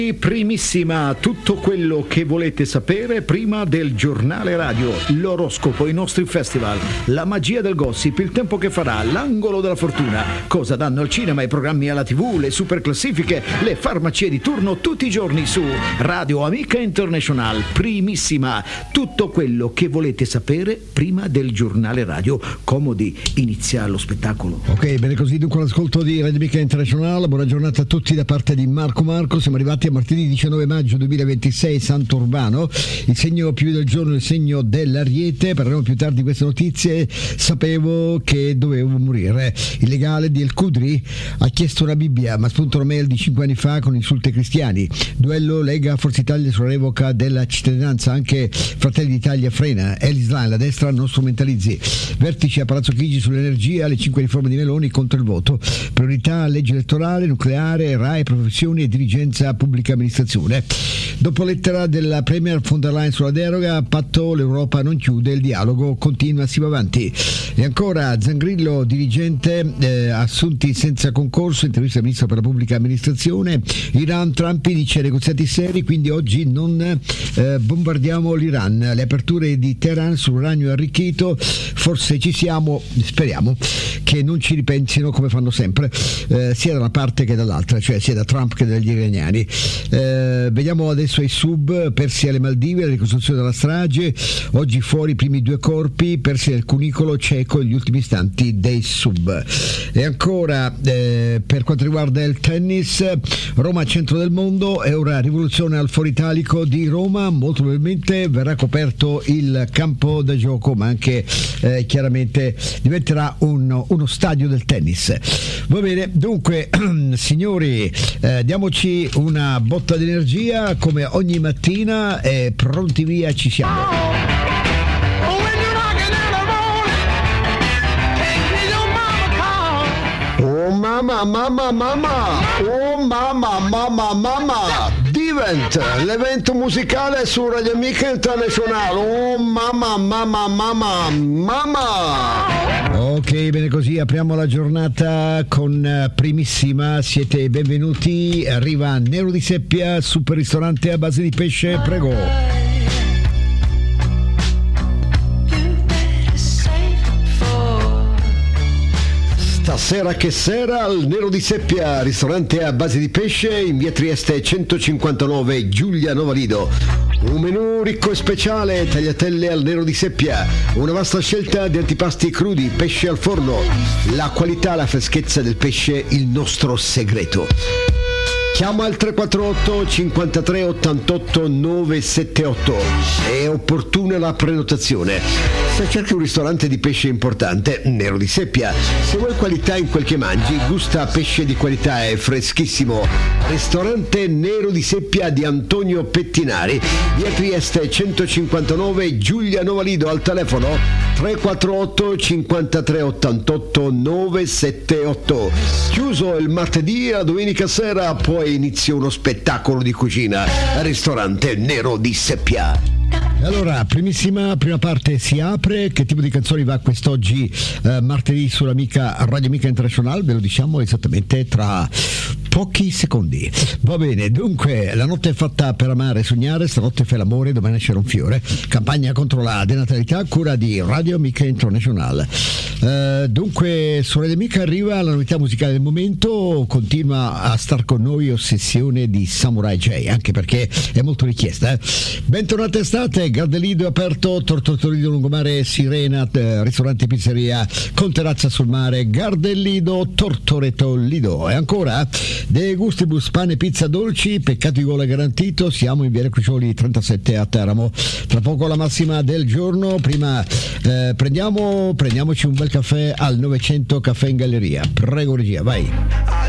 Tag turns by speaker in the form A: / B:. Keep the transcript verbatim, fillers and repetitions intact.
A: Primissima, tutto quello che volete sapere prima del giornale radio, l'oroscopo, i nostri festival, la magia del gossip, il tempo che farà, l'angolo della fortuna, cosa danno al cinema, i programmi alla tivù, le super classifiche, le farmacie di turno tutti i giorni su Radio Amica International. Primissima, tutto quello che volete sapere prima del giornale radio. Comodi, inizia lo spettacolo.
B: Ok, bene così, dunque l'ascolto di Radio Amica International. Buona giornata a tutti da parte di Marco Marco. Siamo arrivati a martedì diciannove maggio duemilaventisei, Santo Urbano. Il segno più del giorno è il segno dell'Ariete. Parleremo più tardi di queste notizie. Sapevo che dovevo morire. Il legale di El Khudri ha chiesto una Bibbia, ma spunta una mail di cinque anni fa con insulti ai cristiani. Duello Lega Forza Italia sulla revoca della cittadinanza. Anche Fratelli d'Italia frena. È l'Islam, la destra non strumentalizzi. Vertice a Palazzo Chigi sull'energia, le cinque riforme di Meloni contro il voto. Priorità legge elettorale, nucleare, R A I, professioni e dirigenza pubblica amministrazione. Dopo lettera della Premier von der Leyen sulla deroga, patto l'Europa non chiude, il dialogo continua, si va avanti. E ancora Zangrillo, dirigente, eh, assunti senza concorso, intervista al ministro per la pubblica amministrazione. Iran, Trump dice negoziati seri, quindi oggi non eh, bombardiamo l'Iran. Le aperture di Teheran sull'uranio arricchito, forse ci siamo, speriamo che non ci ripensino come fanno sempre, eh, sia da una parte che dall'altra, cioè sia da Trump che dagli iraniani. Eh, vediamo adesso i sub persi alle Maldive, la ricostruzione della strage. Oggi fuori i primi due corpi persi nel cunicolo cieco, gli ultimi istanti dei sub. E ancora eh, per quanto riguarda il tennis, Roma centro del mondo, è ora rivoluzione al Foro Italico di Roma. Molto probabilmente verrà coperto il campo da gioco, ma anche eh, chiaramente diventerà un, uno stadio del tennis. Va bene, dunque signori, eh, diamoci una botta di energia come ogni mattina e pronti via, ci siamo.
C: Oh mamma, mamma, mamma, oh mamma, mamma, mamma, Divent, l'evento musicale su Radio Amica International. Oh mamma, mamma, mamma, mamma.
B: Ok, bene così, apriamo la giornata con Primissima, siete benvenuti, arriva Nero di Seppia, super ristorante a base di pesce, prego.
C: Stasera che sera al Nero di Seppia, ristorante a base di pesce in via Trieste centocinquantanove, Giulia Novalido. Un menù ricco e speciale, tagliatelle al Nero di Seppia, una vasta scelta di antipasti crudi, pesce al forno, la qualità, la freschezza del pesce, il nostro segreto. Chiama al tre quattro otto cinquantatré ottantotto novecentosettantotto, è opportuna la prenotazione. Se cerchi un ristorante di pesce importante, Nero di Seppia. Se vuoi qualità in quel che mangi, gusta pesce di qualità e freschissimo. Ristorante Nero di Seppia di Antonio Pettinari, via Trieste centocinquantanove, Giulia Novalido, al telefono tre quattro otto cinquantatré ottantotto novecentosettantotto. Chiuso il martedì e la domenica sera, poi inizia uno spettacolo di cucina al ristorante Nero di Seppia.
B: Allora, primissima, prima parte si apre. Che tipo di canzoni va quest'oggi eh, martedì sull'Amica Radio Amica International? Ve lo diciamo esattamente tra pochi secondi. Va bene, dunque, la notte è fatta per amare e sognare, stanotte fai l'amore, domani nascerà un fiore. Campagna contro la denatalità, cura di Radio Amica International. Eh, dunque, su Radio Amica arriva la novità musicale del momento, continua a star con noi Ossessione di Samurai J, anche perché è molto richiesta. Eh. Bentornate estate, Gardelido è aperto, Tortorido Lungomare, Sirena, eh, ristorante pizzeria con terrazza sul mare, Gardelido, Tortoreto Lido. E ancora De Gustibus, pane, pizza, dolci, peccato di gola garantito, siamo in Viale Crucioli trentasette a Teramo. Tra poco la massima del giorno, prima eh, prendiamo prendiamoci un bel caffè al novecento Caffè in Galleria. Prego regia, vai.